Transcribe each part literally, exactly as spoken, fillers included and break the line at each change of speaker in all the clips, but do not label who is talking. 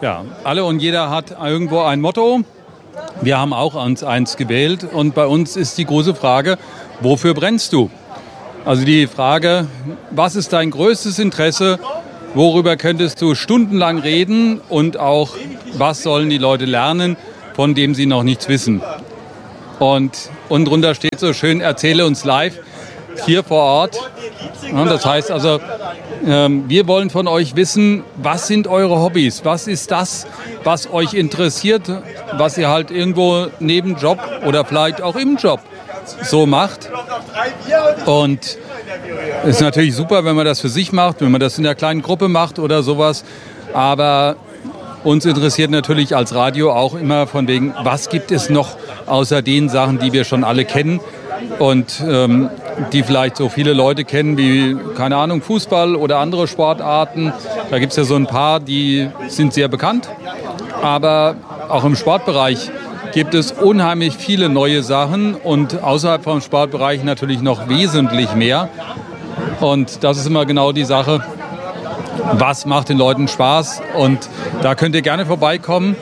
Ja, alle und jeder hat irgendwo ein Motto. Wir haben auch uns eins gewählt und bei uns ist die große Frage, wofür brennst du? Also die Frage, was ist dein größtes Interesse, worüber könntest du stundenlang reden und auch, was sollen die Leute lernen, von dem sie noch nichts wissen? Und unten drunter steht so schön, erzähle uns live hier vor Ort. Ja, das heißt also, ähm, wir wollen von euch wissen, was sind eure Hobbys? Was ist das, was euch interessiert, was ihr halt irgendwo neben Job oder vielleicht auch im Job so macht? Und es ist natürlich super, wenn man das für sich macht, wenn man das in der kleinen Gruppe macht oder sowas. Aber uns interessiert natürlich als Radio auch immer von wegen, was gibt es noch außer den Sachen, die wir schon alle kennen und ähm, die vielleicht so viele Leute kennen wie, keine Ahnung, Fußball oder andere Sportarten. Da gibt es ja so ein paar, die sind sehr bekannt. Aber auch im Sportbereich gibt es unheimlich viele neue Sachen und außerhalb vom Sportbereich natürlich noch wesentlich mehr. Und das ist immer genau die Sache, was macht den Leuten Spaß? Und da könnt ihr gerne vorbeikommen.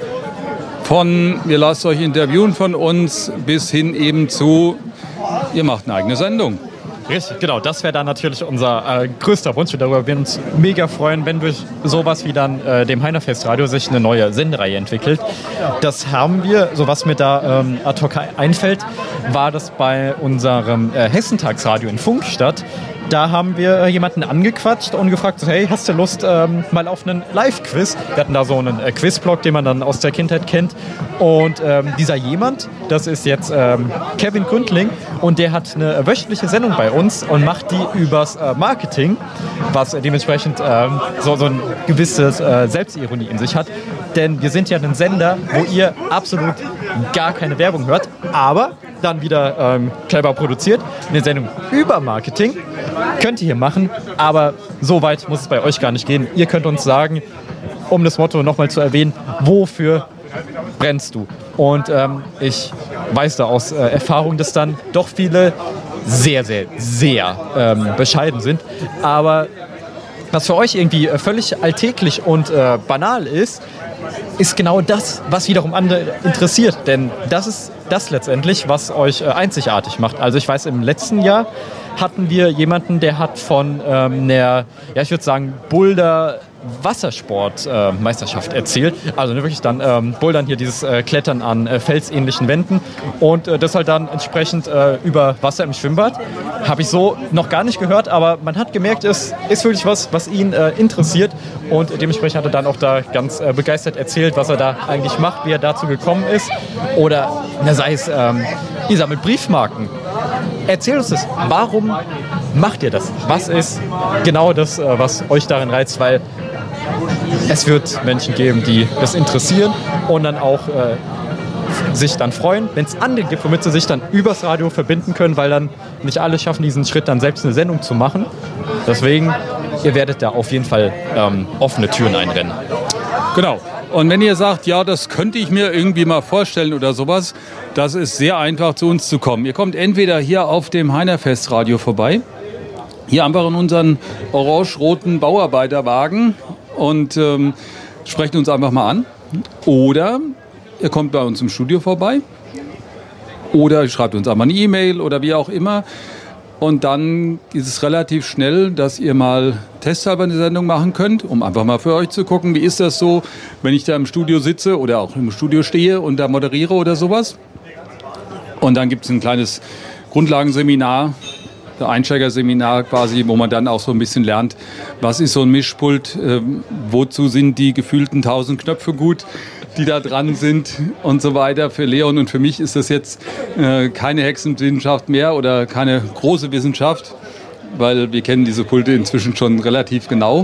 Von, wir lassen euch interviewen von uns, bis hin eben zu, ihr macht eine eigene Sendung.
Richtig, genau. Das wäre dann natürlich unser äh, größter Wunsch. Darüber würden uns mega freuen, wenn durch sowas wie dann äh, dem Heinerfest Radio sich eine neue Sendereihe entwickelt. Das haben wir, so was mir da ähm, ad hoc einfällt, war das bei unserem äh, Hessentagsradio in Funkstadt. Da haben wir jemanden angequatscht und gefragt, so, hey, hast du Lust ähm, mal auf einen Live-Quiz? Wir hatten da so einen äh, Quizblog, den man dann aus der Kindheit kennt. Und ähm, dieser jemand, das ist jetzt ähm, Kevin Gründling und der hat eine wöchentliche Sendung bei uns und macht die übers äh, Marketing, was äh, dementsprechend ähm, so, so ein gewisses äh, Selbstironie in sich hat. Denn wir sind ja ein Sender, wo ihr absolut gar keine Werbung hört, aber dann wieder ähm, clever produziert. Eine Sendung über Marketing könnt ihr hier machen, aber so weit muss es bei euch gar nicht gehen. Ihr könnt uns sagen, um das Motto nochmal zu erwähnen, wofür brennst du? Und ähm, ich weiß da aus äh, Erfahrung, dass dann doch viele sehr, sehr, sehr ähm, bescheiden sind. Aber was für euch irgendwie äh, völlig alltäglich und äh, banal ist, ist genau das, was wiederum andere interessiert. Denn das ist das letztendlich, was euch äh, einzigartig macht. Also ich weiß, im letzten Jahr hatten wir jemanden, der hat von ähm, einer, ja ich würde sagen, Boulder Wassersport-Meisterschaft äh, erzählt. Also wirklich dann ähm, Bouldern hier, dieses äh, Klettern an äh, felsähnlichen Wänden und äh, das halt dann entsprechend äh, über Wasser im Schwimmbad. Habe ich so noch gar nicht gehört, aber man hat gemerkt, es ist wirklich was, was ihn äh, interessiert und dementsprechend hat er dann auch da ganz äh, begeistert erzählt, was er da eigentlich macht, wie er dazu gekommen ist. Oder na, sei es, ähm, ihr sammelt Briefmarken. Erzählt uns das. Warum macht ihr das? Was ist genau das, äh, was euch darin reizt? Weil es wird Menschen geben, die das interessieren und dann auch äh, sich dann freuen, wenn es andere gibt, womit sie sich dann übers Radio verbinden können, weil dann nicht alle schaffen, diesen Schritt dann selbst eine Sendung zu machen. Deswegen, ihr werdet da auf jeden Fall ähm, offene Türen einrennen.
Genau. Und wenn ihr sagt, ja, das könnte ich mir irgendwie mal vorstellen oder sowas, das ist sehr einfach, zu uns zu kommen. Ihr kommt entweder hier auf dem Heinerfest Radio vorbei, hier einfach in unseren orange-roten Bauarbeiterwagen und ähm, sprecht uns einfach mal an. Oder ihr kommt bei uns im Studio vorbei oder ihr schreibt uns einmal eine E-Mail oder wie auch immer. Und dann ist es relativ schnell, dass ihr mal testhalber eine Sendung machen könnt, um einfach mal für euch zu gucken, wie ist das so, wenn ich da im Studio sitze oder auch im Studio stehe und da moderiere oder sowas. Und dann gibt es ein kleines Grundlagenseminar, ein Einsteigerseminar quasi, wo man dann auch so ein bisschen lernt, was ist so ein Mischpult, äh, wozu sind die gefühlten tausend Knöpfe gut, die da dran sind und so weiter. Für Leon und für mich ist das jetzt äh, keine Hexenwissenschaft mehr oder keine große Wissenschaft, weil wir kennen diese Pulte inzwischen schon relativ genau.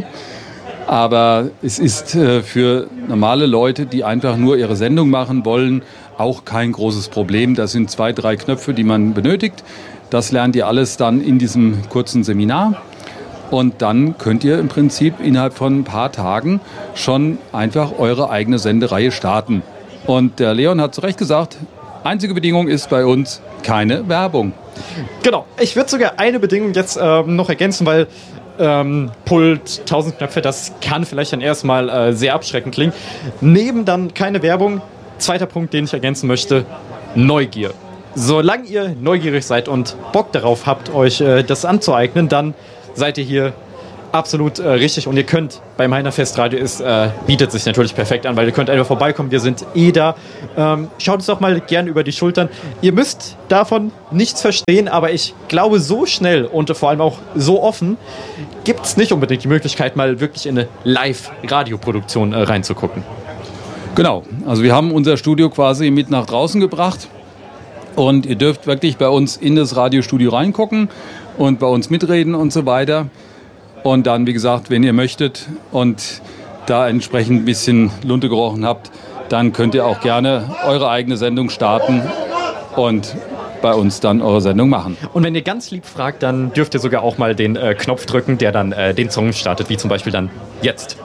Aber es ist äh, für normale Leute, die einfach nur ihre Sendung machen wollen, auch kein großes Problem. Das sind zwei, drei Knöpfe, die man benötigt. Das lernt ihr alles dann in diesem kurzen Seminar. Und dann könnt ihr im Prinzip innerhalb von ein paar Tagen schon einfach eure eigene Sendereihe starten. Und der Leon hat zu Recht gesagt, einzige Bedingung ist bei uns keine Werbung.
Genau. Ich würde sogar eine Bedingung jetzt ähm, noch ergänzen, weil ähm, Pult, tausend Knöpfe, das kann vielleicht dann erstmal äh, sehr abschreckend klingen. Neben dann keine Werbung. Zweiter Punkt, den ich ergänzen möchte, Neugier. Solange ihr neugierig seid und Bock darauf habt, euch äh, das anzueignen, dann seid ihr hier absolut äh, richtig und ihr könnt beim Heiner Festradio, ist, äh, bietet sich natürlich perfekt an, weil ihr könnt einfach vorbeikommen, wir sind eh da. Ähm, schaut uns doch mal gerne über die Schultern. Ihr müsst davon nichts verstehen, aber ich glaube, so schnell und vor allem auch so offen gibt es nicht unbedingt die Möglichkeit, mal wirklich in eine Live-Radioproduktion äh, reinzugucken.
Genau, also wir haben unser Studio quasi mit nach draußen gebracht und ihr dürft wirklich bei uns in das Radiostudio reingucken und bei uns mitreden und so weiter. Und dann, wie gesagt, wenn ihr möchtet und da entsprechend ein bisschen Lunte gerochen habt, dann könnt ihr auch gerne eure eigene Sendung starten und bei uns dann eure Sendung machen.
Und wenn ihr ganz lieb fragt, dann dürft ihr sogar auch mal den äh, Knopf drücken, der dann äh, den Song startet, wie zum Beispiel dann jetzt.